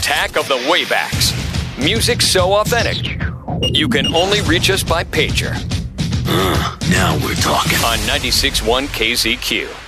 Attack of the Waybacks. Music so authentic, you can only reach us by pager. Now we're talking. On 96.1 KZQ.